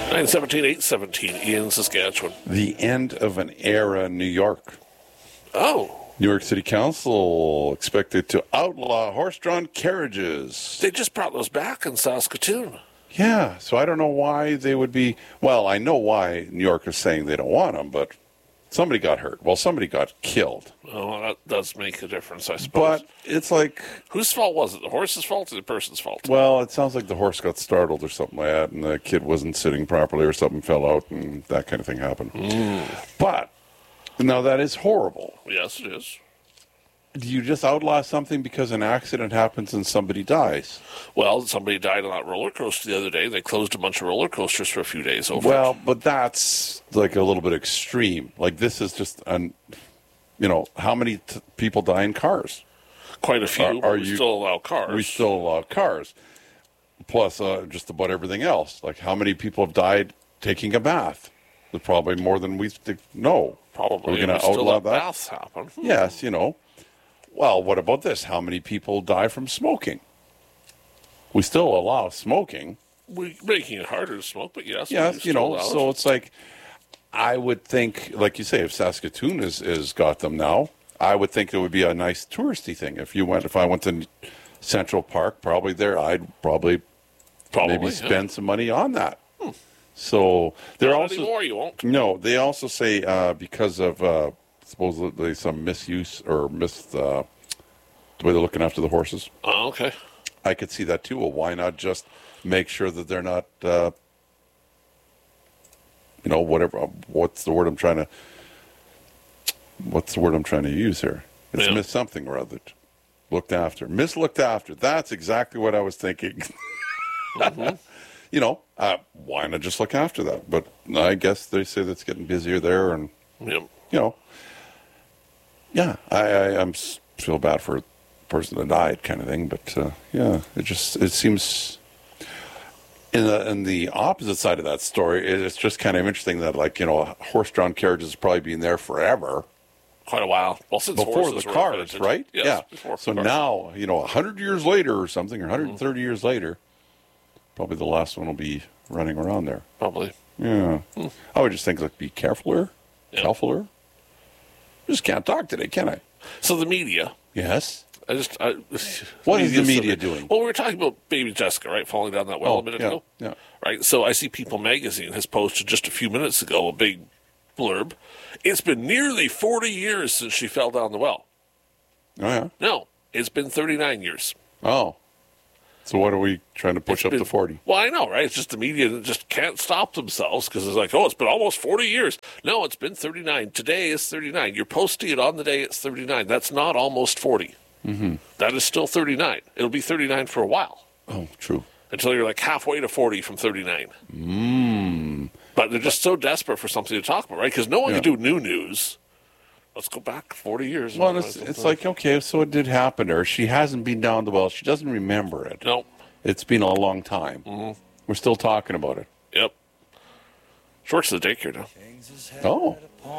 917, 817 in Saskatchewan. The end of an era in New York. Oh. New York City Council expected to outlaw horse-drawn carriages. They just brought those back in Saskatoon. Yeah, so I don't know why they would be... Well, I know why New York is saying they don't want them, but somebody got hurt. Well, somebody got killed. Oh, that does make a difference, I suppose. But it's like... Whose fault was it? The horse's fault or the person's fault? Well, it sounds like the horse got startled or something like that, and the kid wasn't sitting properly or something fell out, and that kind of thing happened. But... Now, that is horrible. Yes, it is. Do you just outlaw something because an accident happens and somebody dies? Well, somebody died on that roller coaster the other day. They closed a bunch of roller coasters for a few days over Well, but that's like a little bit extreme. Like, this is just, how many people die in cars? Quite a few. We still allow cars. We still allow cars. Plus, just about everything else. Like, how many people have died taking a bath? There's probably more than we know. Probably. We're going to outlaw that? Baths happen. Yes, Well, what about this? How many people die from smoking? We still allow smoking. We're making it harder to smoke, but yes. Yes, so it's like, I would think, like you say, if Saskatoon is got them now, I would think it would be a nice touristy thing. If I went to Central Park, probably there, I'd probably maybe spend some money on that. So they're Not also anymore, you won't. No, they also say because of supposedly some misuse or the way they're looking after the horses. Oh, okay. I could see that too. Well, why not just make sure that they're not, whatever. What's the word I'm trying to use here? It's miss something or other. Looked after. Mislooked after. That's exactly what I was thinking. Mm-hmm. Why not just look after that? But I guess they say that's getting busier there, and I feel bad for the person that died, kind of thing. But it seems in the opposite side of that story, it's just kind of interesting that horse-drawn carriages has probably been there forever. Quite a while. Well, since before the cars, right? Yes, yeah. So now, 100 years later or something, or 130 years later, probably the last one will be running around there. Probably. Yeah. I would just think, be carefuler. I just can't talk today, can I? So the media. Yes. What is the media doing? Well, we were talking about baby Jessica, right? Falling down that well a minute ago. Yeah. Right? So I see People Magazine has posted just a few minutes ago a big blurb. It's been nearly 40 years since she fell down the well. Oh, yeah? No, it's been 39 years. Oh. So what are we trying to push up to 40? Well, I know, right? It's just the media that just can't stop themselves because it's like, it's been almost 40 years. No, it's been 39. Today is 39. You're posting it on the day it's 39. That's not almost 40. Mm-hmm. That is still 39. It'll be 39 for a while. Oh, true. Until you're halfway to 40 from 39. But they're just so desperate for something to talk about, right? Because no one can do new news. Let's go back 40 years. Well, it's like, okay, so it did happen to her. She hasn't been down the well. She doesn't remember it. No. It's been a long time. Mm-hmm. We're still talking about it. Yep. Short's the daycare now. Oh.